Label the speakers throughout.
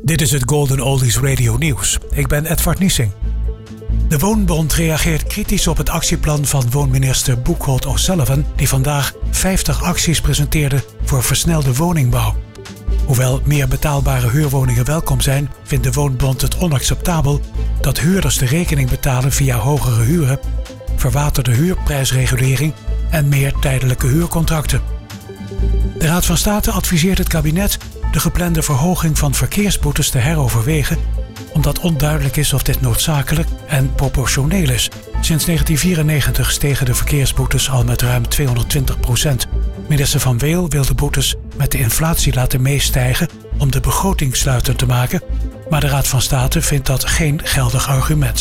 Speaker 1: Dit is het Golden Oldies Radio Nieuws. Ik ben Edward Niesing. De Woonbond reageert kritisch op het actieplan van woonminister Buchholz O'Sullivan, die vandaag 50 acties presenteerde voor versnelde woningbouw. Hoewel meer betaalbare huurwoningen welkom zijn, vindt de Woonbond het onacceptabel dat huurders de rekening betalen via hogere huren, verwaterde huurprijsregulering en meer tijdelijke huurcontracten. De Raad van State adviseert het kabinet de geplande verhoging van verkeersboetes te heroverwegen, omdat onduidelijk is of dit noodzakelijk en proportioneel is. Sinds 1994 stegen de verkeersboetes al met ruim 220%. Minister Van Weel wil de boetes met de inflatie laten meestijgen om de begroting sluitend te maken, maar de Raad van State vindt dat geen geldig argument.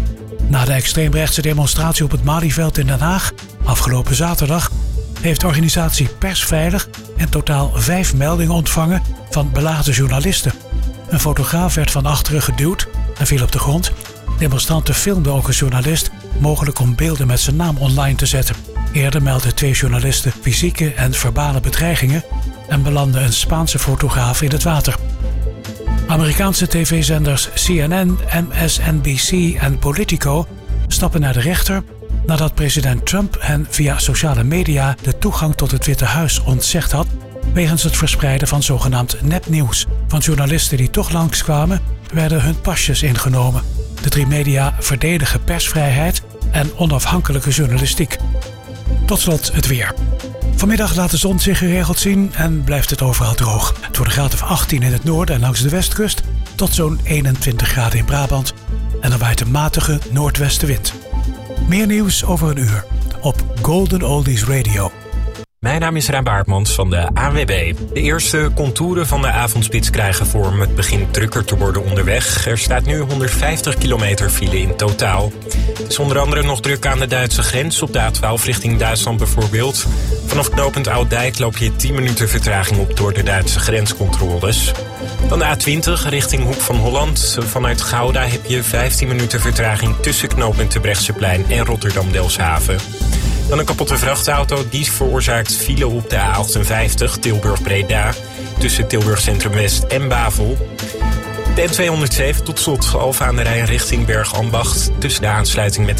Speaker 1: Na de extreemrechtse demonstratie op het Malieveld in Den Haag afgelopen zaterdag heeft de organisatie Persveilig in totaal 5 meldingen ontvangen van belaagde journalisten. Een fotograaf werd van achteren geduwd en viel op de grond. Demonstranten filmden ook een journalist, mogelijk om beelden met zijn naam online te zetten. Eerder meldden 2 journalisten fysieke en verbale bedreigingen en belandde een Spaanse fotograaf in het water. Amerikaanse tv-zenders CNN, MSNBC en Politico stappen naar de rechter nadat president Trump hen via sociale media de toegang tot het Witte Huis ontzegd had wegens het verspreiden van zogenaamd nepnieuws. Van journalisten die toch langskwamen werden hun pasjes ingenomen. De 3 media verdedigen persvrijheid en onafhankelijke journalistiek. Tot slot het weer. Vanmiddag laat de zon zich geregeld zien en blijft het overal droog. Het wordt een graad of 18 in het noorden en langs de westkust tot zo'n 21 graden in Brabant. En er waait een matige noordwestenwind. Meer nieuws over een uur op Golden Oldies Radio.
Speaker 2: Mijn naam is Rijn Baartmans van de ANWB. De eerste contouren van de avondspits krijgen vorm. Het begint drukker te worden onderweg. Er staat nu 150 kilometer file in totaal. Het is onder andere nog druk aan de Duitse grens. Op de A12 richting Duitsland bijvoorbeeld. Vanaf knooppunt Oud-Dijk loop je 10 minuten vertraging op door de Duitse grenscontroles. Dan de A20 richting Hoek van Holland. Vanuit Gouda heb je 15 minuten vertraging tussen knooppunt Terbrechtseplein en Rotterdam-Delfshaven. Dan een kapotte vrachtauto, die veroorzaakt file op de A58 Tilburg-Breda tussen Tilburg Centrum West en Bavel. De N207 tot slot Alphen aan de Rijn richting Bergambacht tussen de aansluiting met de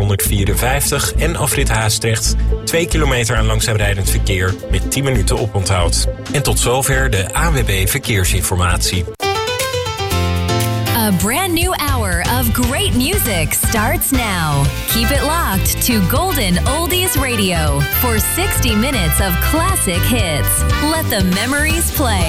Speaker 2: N454 en afrit Haastrecht 2 kilometer aan langzaam rijdend verkeer met 10 minuten oponthoud. En tot zover de ANWB Verkeersinformatie.
Speaker 3: A brand new hour of great music starts now. Keep it locked to Golden Oldies Radio for 60 minutes of classic hits. Let the memories play.